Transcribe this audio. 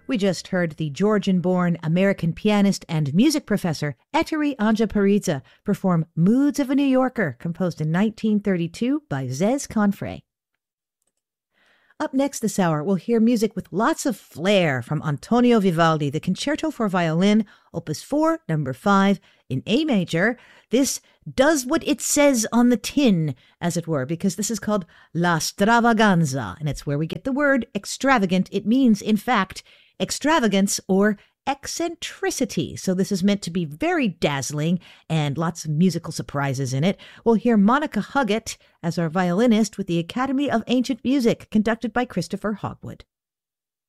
We just heard the Georgian-born American pianist and music professor Ettore Anjaparidze perform Moods of a New Yorker, composed in 1932 by Zez Confrey. Up next this hour, we'll hear music with lots of flair from Antonio Vivaldi, the Concerto for Violin, Opus 4, number 5, in A major. This does what it says on the tin, as it were, because this is called La Stravaganza, and it's where we get the word extravagant. It means, in fact, extravagance or eccentricity. So this is meant to be very dazzling and lots of musical surprises in it. We'll hear Monica Huggett as our violinist with the Academy of Ancient Music, conducted by Christopher Hogwood.